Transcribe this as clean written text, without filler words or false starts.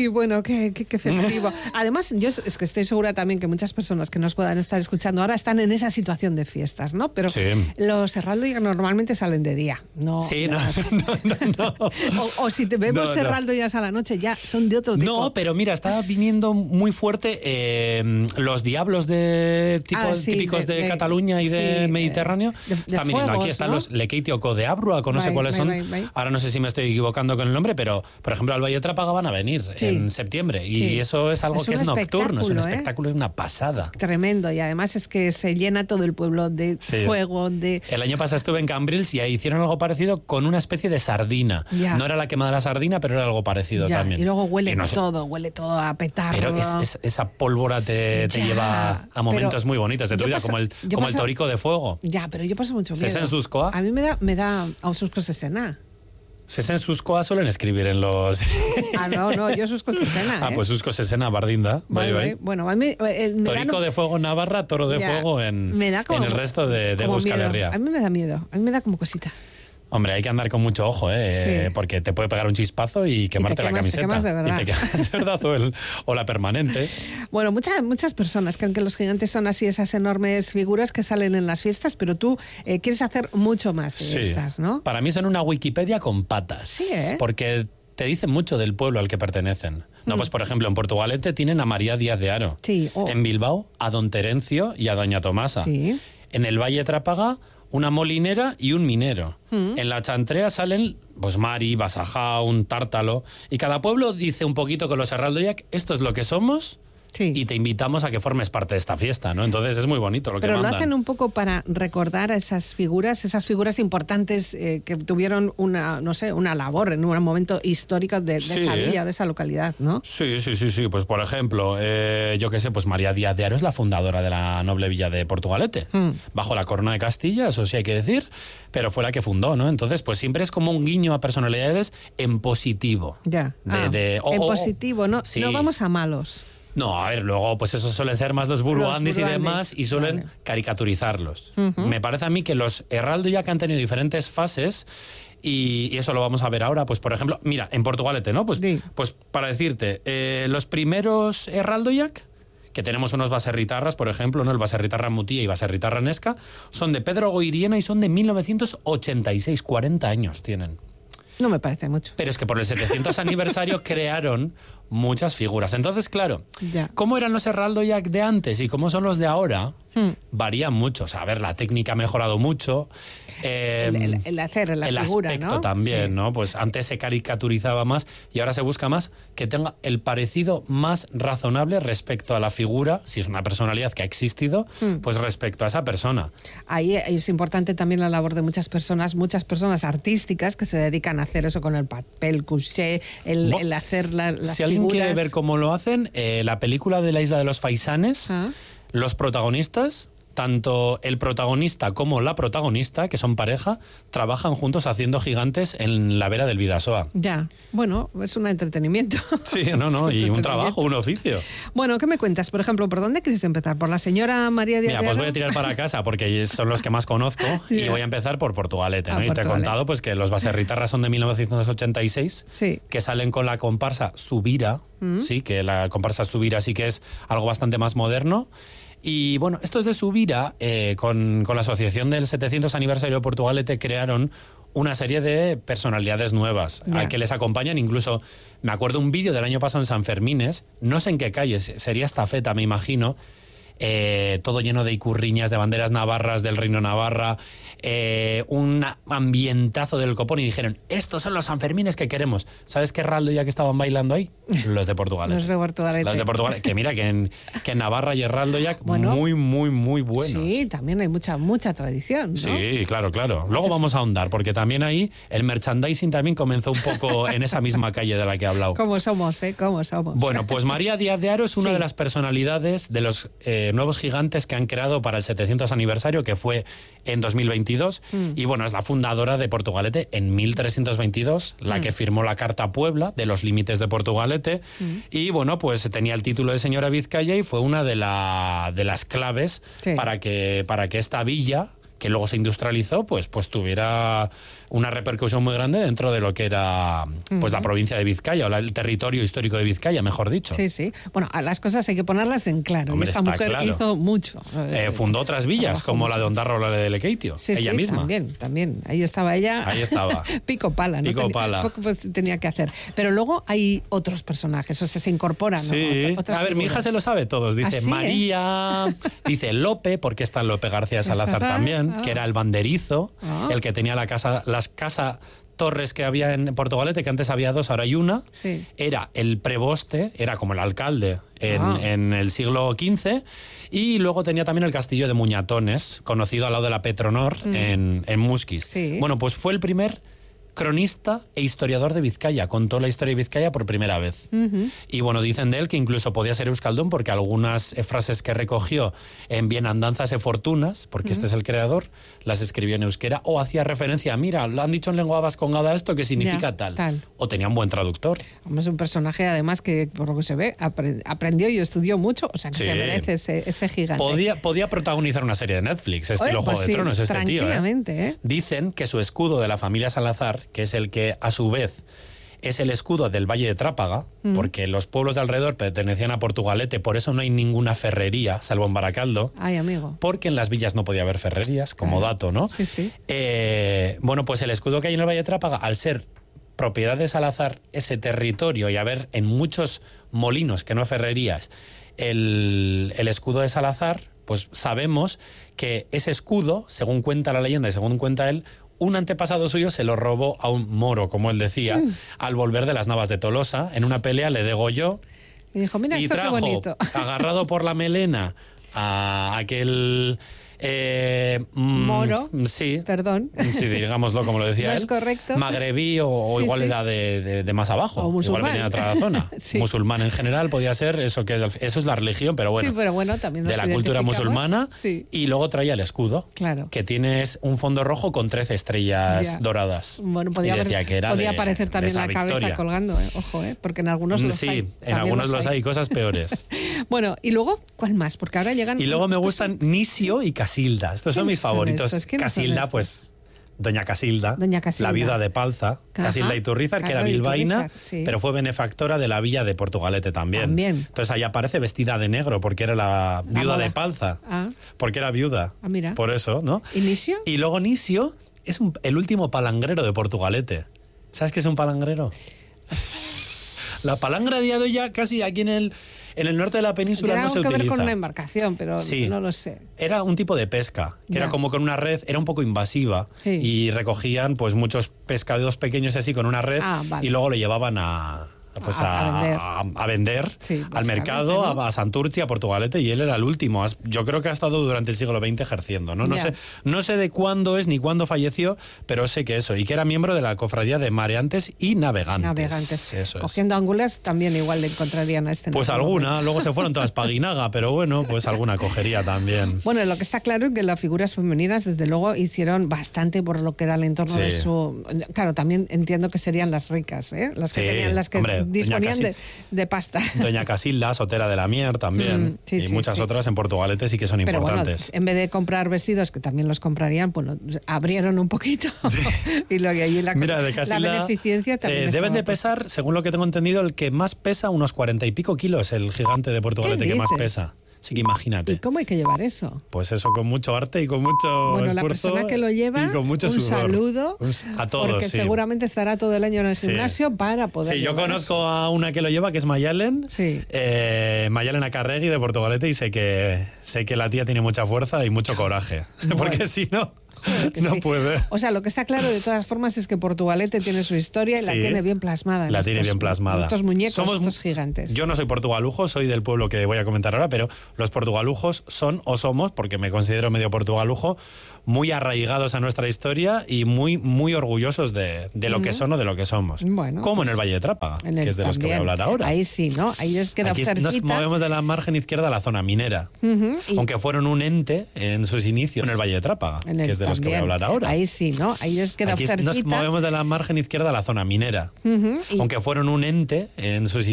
Sí, bueno, qué festivo. Además, yo es que estoy segura también que muchas personas que nos puedan estar escuchando ahora están en esa situación de fiestas, ¿no? Pero los herraldoyas normalmente salen de día, ¿no? Sí, no. O si te vemos herraldoyas a la noche, ya son de otro tipo. No, pero mira, está viniendo muy fuerte los diablos típicos de Cataluña y de Mediterráneo. Están viniendo. Aquí están los Lekeitio de Abrua, no sé cuáles son. Ahora no sé si me estoy equivocando con el nombre, pero por ejemplo al Valle de Trápaga van a venir en septiembre y eso es algo que es nocturno, es un espectáculo, es una pasada. Tremendo, y además es que se llena todo el pueblo de fuego. El año pasado estuve en Cambrils y ahí hicieron algo parecido con una especie de sardina. No era la quemada de la sardina, pero era algo parecido también. Y luego huele todo a petardo. Pero esa pólvora te lleva a momentos muy bonitos de tu vida, como el torico de fuego. Ya, pero yo paso mucho miedo. ¿Sesen Suscoa? A mí me da a Susco Sesena. Sesen Suscoa suelen escribir en los... no, yo Susco Sesena. Pues Susco Sesena, Bardinda. Bueno, a mí... Torico de fuego Navarra, toro de fuego en el resto de Euskal Herria. A mí me da miedo, a mí me da como cosita. Hombre, hay que andar con mucho ojo, porque te puede pegar un chispazo y quemarte la camiseta. Te quemas de verdad. Y te quemas de verdad o la permanente. Bueno, muchas personas creen que los gigantes son así, esas enormes figuras que salen en las fiestas, pero tú quieres hacer mucho más de estas, ¿no? Para mí son una Wikipedia con patas. Sí, porque te dicen mucho del pueblo al que pertenecen. No, pues por ejemplo, en Portugalete tienen a María Díaz de Haro. Sí. En Bilbao, a don Terencio y a doña Tomasa. Sí. En el Valle de Trápaga, una molinera y un minero. En la Chantrea salen pues Mari, Basajaun, Tártalo, y cada pueblo dice un poquito con los herraldoyak, esto es lo que somos. Y te invitamos a que formes parte de esta fiesta, ¿no? Entonces es muy bonito lo que mandan. Pero lo hacen un poco para recordar a esas figuras importantes que tuvieron una labor en un momento histórico de esa villa, de esa localidad, ¿no? Sí. Pues por ejemplo, yo qué sé, pues María Díaz de Haro es la fundadora de la noble villa de Portugalete, bajo la corona de Castilla, eso sí hay que decir, pero fue la que fundó, ¿no? Entonces, pues siempre es como un guiño a personalidades en positivo. Ya. En positivo, no vamos a malos. No, a ver, luego pues esos suelen ser más los buruandis y demás y suelen caricaturizarlos. Me parece a mí que los heraldoyak han tenido diferentes fases y eso lo vamos a ver ahora. Pues por ejemplo, mira, en Portugalete, ¿no? Pues para decirte, los primeros heraldoyak, que tenemos unos baserritarras, por ejemplo, ¿no? El baserritarra Mutía y baserritarra Nesca, son de Pedro Goiriena y son de 1986, 40 años tienen. No me parece mucho. Pero es que por el 700 aniversario crearon muchas figuras. Entonces, claro, ¿cómo eran los heraldoyak de antes y cómo son los de ahora? Varían mucho. O sea, a ver, la técnica ha mejorado mucho. El hacer la figura, aspecto, ¿no? También, ¿no? Pues antes se caricaturizaba más y ahora se busca más que tenga el parecido más razonable respecto a la figura, si es una personalidad que ha existido, pues respecto a esa persona. Ahí es importante también la labor de muchas personas artísticas que se dedican a hacer eso con el papel couché, el hacer las figuras. Si alguien quiere ver cómo lo hacen, la película de la Isla de los Faisanes, los protagonistas, tanto el protagonista como la protagonista, que son pareja, trabajan juntos haciendo gigantes en la vera del Bidasoa. Ya, bueno, es un entretenimiento. Sí, y un trabajo, un oficio. Bueno, ¿qué me cuentas? Por ejemplo, ¿por dónde quieres empezar? ¿Por la señora María Díaz de Haro? Mira, pues voy a tirar para casa porque son los que más conozco y voy a empezar por Portugalete, ¿no? Y te he contado pues que los baserritarras son de 1986, que salen con la comparsa Subira, que la comparsa Subira sí que es algo bastante más moderno. Y bueno, estos de Subira, con la asociación del 700 aniversario de Portugalete, crearon una serie de personalidades nuevas a que les acompañan. Incluso me acuerdo un vídeo del año pasado en San Fermines, no sé en qué calle, sería Estafeta, me imagino, todo lleno de icurriñas, de banderas navarras del Reino Navarra, un ambientazo del copón, y dijeron, estos son los Sanfermines que queremos. ¿Sabes qué heraldoyak estaban bailando ahí? Los de Portugalete. Los de Portugalete. Los de Portugalete, que mira, que en Navarra y heraldoyak muy, muy, muy buenos. Sí, también hay mucha tradición, ¿no? Sí, claro. Luego vamos a ahondar, porque también ahí el merchandising también comenzó un poco en esa misma calle de la que he hablado. ¿Cómo somos, ¿Cómo somos? Bueno, pues María Díaz de Haro es una de las personalidades de los nuevos gigantes que han creado para el 700 aniversario, que fue en 2022. Y bueno, es la fundadora de Portugalete en 1322, la que firmó la Carta Puebla de los límites de Portugalete. Y bueno, pues tenía el título de señora Vizcaya y fue una de las claves para que esta villa, que luego se industrializó, pues tuviera una repercusión muy grande dentro de lo que era pues la provincia de Vizcaya, o el territorio histórico de Vizcaya, mejor dicho. Sí, sí. Bueno, a las cosas hay que ponerlas en claro. Hombre, y esta mujer hizo mucho. Fundó otras villas, como la de Ondarro o la de Lekeitio, ella misma. También. Ahí estaba ella. Ahí estaba. Pico pala, ¿no? Poco pues, tenía que hacer. Pero luego hay otros personajes, o sea, se incorporan. Sí. Otras a ver, figuras. Mi hija se lo sabe todos. Dice María, dice Lope, porque está Lope García Salazar también, que era el banderizo, el que tenía las casas torres que había en Portugalete, que antes había 2, ahora hay una. Sí. Era el preboste, era como el alcalde en el siglo XV, y luego tenía también el castillo de Muñatones, conocido al lado de la Petronor, en Musquis. Sí. Bueno, pues fue el primer cronista e historiador de Vizcaya, contó la historia de Vizcaya por primera vez. Y bueno, dicen de él que incluso podía ser euskaldún, porque algunas frases que recogió en Bienandanzas e Fortunas, porque este es el creador, las escribió en euskera, o hacía referencia, mira, lo han dicho en lengua vascongada esto, que significa tal. O tenía un buen traductor. Es un personaje, además, que por lo que se ve, aprendió y estudió mucho, o sea, que se merece ese gigante. Podía protagonizar una serie de Netflix, estilo Juego de Tronos, este tío. Tranquilamente, Dicen que su escudo de la familia Salazar, que es el que a su vez es el escudo del Valle de Trápaga, porque los pueblos de alrededor pertenecían a Portugalete, por eso no hay ninguna ferrería, salvo en Baracaldo. Ay, amigo. Porque en las villas no podía haber ferrerías, como dato, ¿no? Sí, sí. Bueno, pues el escudo que hay en el Valle de Trápaga, al ser propiedad de Salazar, ese territorio, y haber en muchos molinos, que no ferrerías, el escudo de Salazar, pues sabemos que ese escudo, según cuenta la leyenda y según cuenta él, un antepasado suyo se lo robó a un moro, como él decía, al volver de las Navas de Tolosa. En una pelea le degolló y dijo, mira, y esto trajo, qué bonito. agarrado por la melena, a aquel... moro. Sí. Perdón. Sí, digámoslo como lo decía él. ¿No es correcto? Magrebí o igual era de más abajo. O musulmán. Igual venía de otra zona. Musulmán en general podía ser, eso es la religión, pero bueno. Sí, pero bueno, también de la cultura musulmana. Sí. Y luego traía el escudo. Claro. Que tienes un fondo rojo con 13 estrellas doradas. Bueno, podía aparecer también la cabeza victoria. Colgando, ojo, porque en algunos los hay. Sí, en algunos los hay cosas peores. Bueno, y luego, ¿cuál más? Porque ahora llegan... Y luego me gustan Nisio y Casilda. Estos son mis favoritos. Casilda, pues Doña Casilda, la viuda de Palza, Casilda Iturrizar, que era bilbaína, pero fue benefactora de la villa de Portugalete también. Entonces ahí aparece vestida de negro, porque era la viuda de Palza, porque era viuda. Mira. Por eso, ¿no? ¿Y Nisio? Y luego Nisio es el último palangrero de Portugalete. ¿Sabes qué es un palangrero? La palangra a día de hoy ya casi aquí en el norte de la península no se utiliza. Tiene que ver con una embarcación, pero no lo sé. Era un tipo de pesca, que era como con una red, era un poco invasiva, y recogían pues muchos pescados pequeños así con una red, y luego lo llevaban a vender al mercado, ¿no? a Santurce, a Portugalete, y él era el último. Yo creo que ha estado durante el siglo XX ejerciendo, ¿no? No sé de cuándo es ni cuándo falleció, pero sé que eso, y que era miembro de la cofradía de mareantes y navegantes. Eso Cogiendo ángulas también igual le encontrarían a este. Pues alguna, luego se fueron todas para Guinaga, pero bueno, pues alguna cogería también. Bueno, lo que está claro es que las figuras femeninas, desde luego, hicieron bastante por lo que era el entorno de su... Claro, también entiendo que serían las ricas, las que tenían, las que... Hombre, disponían de pasta. Doña Casilda, Sotera de la Mier también, y muchas otras en Portugalete sí que son importantes. Bueno, en vez de comprar vestidos, que también los comprarían, bueno, abrieron un poquito y la beneficencia también deben de pesar, según lo que tengo entendido, el que más pesa unos 40 y pico kilos, el gigante de Portugalete que más pesa. Así que imagínate. ¿Y cómo hay que llevar eso? Pues eso, con mucho arte y con mucho esfuerzo. La persona que lo lleva, y con mucho un sudor. Saludo. A todos, porque seguramente estará todo el año en el gimnasio para poder yo conozco a una que lo lleva, que es Mayalen. Mayalen Acarregui de Portugalete, y sé que la tía tiene mucha fuerza y mucho coraje. Bueno. Porque si no... No puede. O sea, lo que está claro de todas formas es que Portugalete tiene su historia y la tiene bien plasmada. Estos muñecos, estos gigantes. Yo no soy portugalujo, soy del pueblo que voy a comentar ahora, pero los portugalujos son o somos, porque me considero medio portugalujo, muy arraigados a nuestra historia y muy, muy orgullosos de lo que son o de lo que somos. Bueno, como en el Valle de Trápaga, que es de los que voy a hablar ahora. Ahí sí, ¿no? Ahí es que aquí nos movemos de la margen izquierda a la zona minera, aunque fueron un ente en sus inicios en el Valle de Trápaga, que es de los que voy a hablar ahora. Ahí sí, ¿no? Ahí es que aquí nos movemos de la margen izquierda a la zona minera, aunque fueron un ente en sus